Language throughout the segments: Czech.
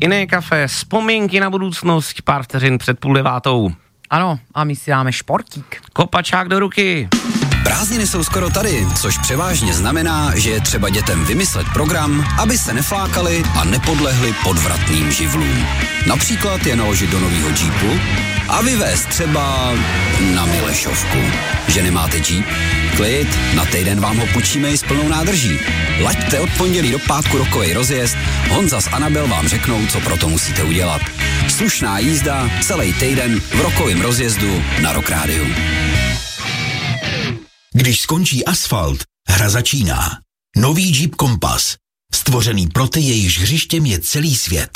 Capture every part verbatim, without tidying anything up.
Jiné kafe, vzpomínky na budoucnost, pár vteřin před půl devátou. Ano, a my si dáme športík. Kopačák do ruky. Prázdniny jsou skoro tady, což převážně znamená, že je třeba dětem vymyslet program, aby se neflákali a nepodlehli podvratným živlům. Například je naložit do nového džípu a vyvést třeba na Milešovku. Že nemáte džíp? Klid, na týden vám ho půjčíme i s plnou nádrží. Laďte od pondělí do pátku rokovej rozjezd, Honza s Anabel vám řeknou, co pro to musíte udělat. Slušná jízda celý týden v rokovém rozjezdu na Rock Rádiu. Když skončí asfalt, hra začíná. Nový Jeep Compass. Stvořený pro ty, jejichž hřištěm je celý svět.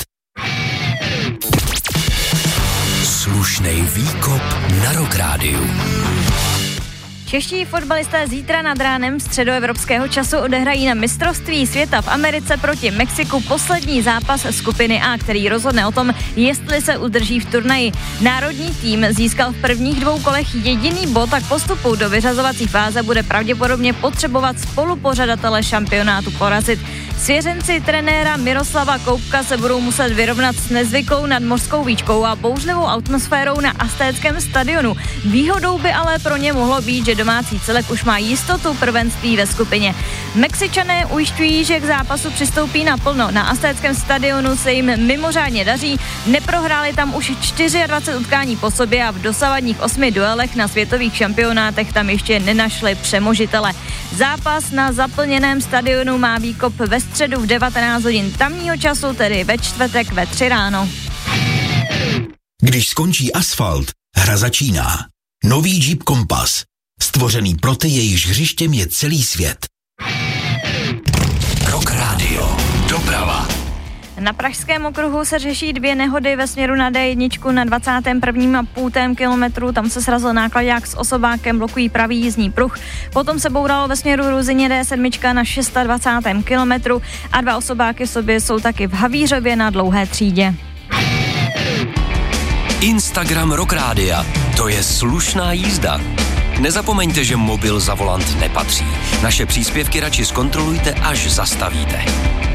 Slušnej výkop na Rock Rádiu. Čeští fotbalisté zítra nad ránem středoevropského času odehrají na mistrovství světa v Americe proti Mexiku poslední zápas skupiny A, který rozhodne o tom, jestli se udrží v turnaji. Národní tým získal v prvních dvou kolech jediný bod a k postupu do vyřazovací fáze bude pravděpodobně potřebovat spolupořadatele šampionátu porazit. Svěřenci trenéra Miroslava Koupka se budou muset vyrovnat s nezvyklou nadmořskou výškou a bouřlivou atmosférou na Aztéckém stadionu. Výhodou by ale pro ně mohlo být, že domácí celek už má jistotu prvenství ve skupině. Mexičané ujišťují, že k zápasu přistoupí naplno. Na Aztéckém stadionu se jim mimořádně daří, neprohráli tam už dvacet čtyři utkání po sobě a v dosavadních osmi duelech na světových šampionátech tam ještě nenašli přemožitele. Zápas na zaplněném stadionu má výkop ve středu v devatenáct hodin tamního času, tedy ve čtvrtek ve tři ráno. Když skončí asfalt, hra začíná. Nový Jeep Compass. Stvořený pro ty, jejichž hřištěm je celý svět. Rock Radio. Doprava. Na pražském okruhu se řeší dvě nehody ve směru na D jedna na dvacátém prvním a půl kilometru. Tam se srazil nákladák s osobákem, blokují pravý jízdní pruh. Potom se bouralo ve směru Ruzyně D sedm na dvacátém šestém kilometru a dva osobáky v sobě jsou taky v Havířově na Dlouhé třídě. Instagram Rock Rádia. To je slušná jízda. Nezapomeňte, že mobil za volant nepatří. Naše příspěvky radši zkontrolujte, až zastavíte.